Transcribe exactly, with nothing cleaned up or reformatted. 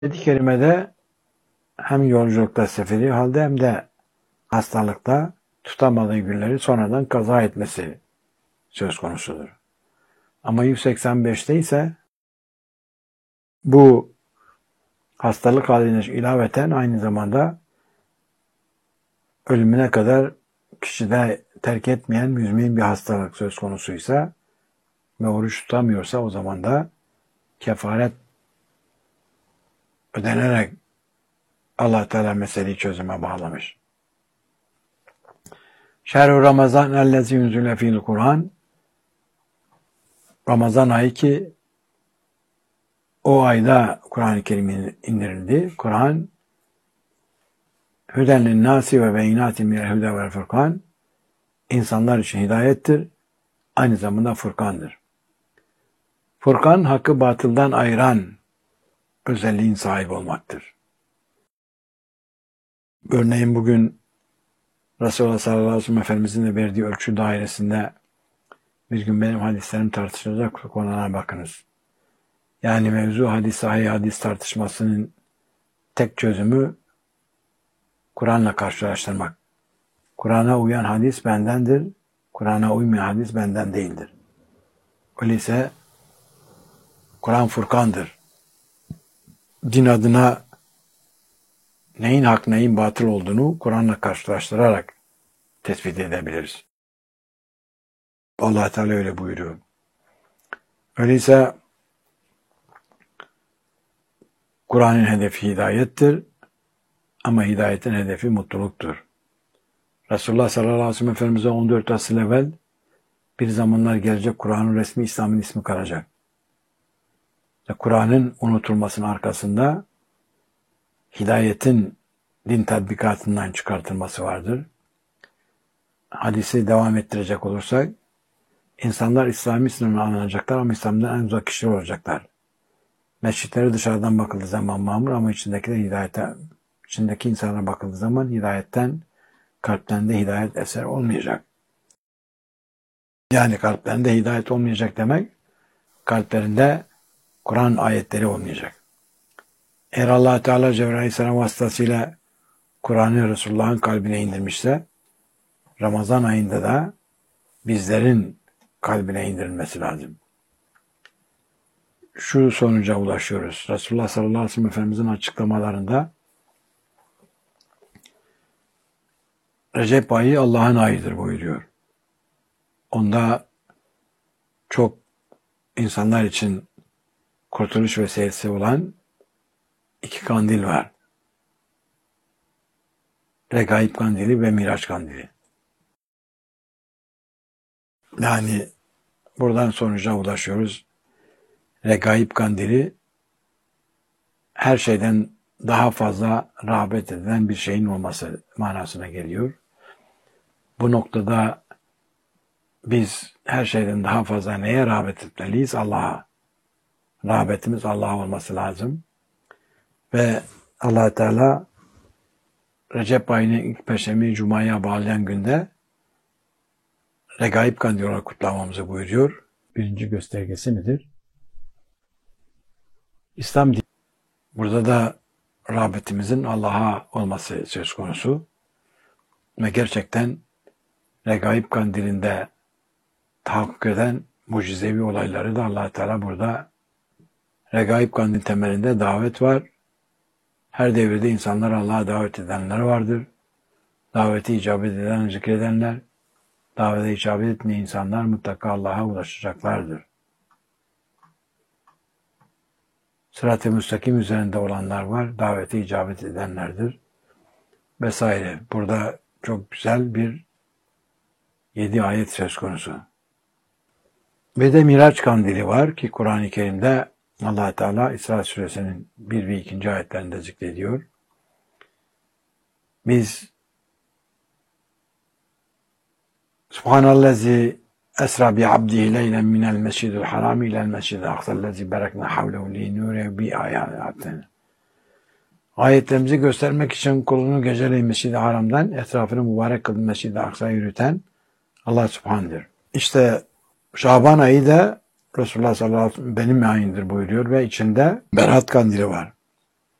Ayet-i kerimede hem yolculukta seferi halde hem de hastalıkta tutamadığı günleri sonradan kaza etmesi söz konusudur. Ama yüz seksen beşte ise bu hastalık haline ilaveten aynı zamanda ölümüne kadar kişide terk etmeyen müzmin bir hastalık söz konusuysa ve oruç tutamıyorsa o zaman da kefaret ödenerek Allah Teala meseleyi çözüme bağlamış. Şehr-i Ramazan ellezî unzile fîl Kur'an, Ramazan ayı ki o ayda Kur'an-ı Kerim indirildi. Kur'an hüden linnâsi ve beyinâtin minel hüde vel furkan, insanlar için hidayettir, aynı zamanda furkandır. Furkan, hakkı batıldan ayıran özelliğin sahibi olmaktır. Örneğin bugün Resulullah sallallahu aleyhi ve sellem Efendimizin de verdiği ölçü dairesinde bir gün benim hadislerim tartışılacak konulara bakınız. Yani mevzu hadis, sahih hadis tartışmasının tek çözümü Kur'an'la karşılaştırmak. Kur'an'a uyan hadis bendendir, Kur'an'a uymayan hadis benden değildir. Öyleyse Kur'an furkandır. Din adına neyin hak neyin batıl olduğunu Kur'an'la karşılaştırarak tespit edebiliriz. Allah Teala öyle buyuruyor. Öyleyse Kur'an'ın hedefi hidayettir ama hidayetin hedefi mutluluktur. Resulullah sallallahu aleyhi ve sellem Efendimiz'e on dört asıl evvel bir zamanlar gelecek Kur'an'ın resmi İslam'ın ismi kalacak. Kur'an'ın unutulmasının arkasında hidayetin din tatbikatından çıkartılması vardır. Hadisi devam ettirecek olursak, insanlar İslami sınırına alınacaklar ama İslam'dan en uzak kişiler olacaklar. Mescitleri dışarıdan bakıldığı zaman mamur ama içindeki de hidayete, içindeki insanlara bakıldığı zaman hidayetten, kalplerinde hidayet eser olmayacak. Yani kalplerinde hidayet olmayacak demek, kalplerinde Kur'an ayetleri olmayacak. Eğer Allah Teala Cebrail Aleyhisselam vasıtasıyla Kur'an'ı Resulullah'ın kalbine indirmişse, Ramazan ayında da bizlerin kalbine indirilmesi lazım. Şu sonuca ulaşıyoruz. Resulullah sallallahu aleyhi ve sellem Efendimizin açıklamalarında Recep ayı Allah'ın ayıdır buyuruyor. Onda çok insanlar için kurtuluş vesilesi olan iki kandil var. Regaib kandili ve Miraç kandili. Yani buradan sonuca ulaşıyoruz. Regaib kandili her şeyden daha fazla rağbet edilen bir şeyin olması manasına geliyor. Bu noktada biz her şeyden daha fazla neye rağbet etmeliyiz? Allah'a. Rağbetimiz Allah'a olması lazım. Ve Allah Teala Recep ayının ilk perşembeyi Cuma'ya bağlayan günde Regaib kandili olarak kutlamamızı buyuruyor. Birinci göstergesi nedir? İslam dini. Burada da rağbetimizin Allah'a olması söz konusu. Ve gerçekten Regaib kandilinde tahakkuk eden mucizevi olayları da Allah Teala burada Regaib kandil temelinde davet var. Her devirde insanlar Allah'a davet edenler vardır. Daveti icabet eden, zikredenler, davete icabet etmeyen insanlar mutlaka Allah'a ulaşacaklardır. Sırat-ı müstakim üzerinde olanlar var, davete icabet edenlerdir. Vesaire. Burada çok güzel bir yedi ayet söz konusu. Ve de Miraç kandili var ki Kur'an-ı Kerim'de Allah Teala İsra suresinin bir ve ikinci ayetlerinde zikrediyor. Biz Subhanallezi esra bi abdihi leylen minel mescidil harami ilel mescidil aksallezi berekna havlehu li nure bi ayatin. Ayetlerimizi göstermek için kulunu geceleyin Mescid-i Haram'dan etrafını mübarek kılın Mescid-i Aksa'ya yürüten Allah Subhan'dır. İşte Şaban ayı da Resulullah sallallahu aleyhi ve sellem benim ayındır buyuruyor ve içinde Berat kandili var.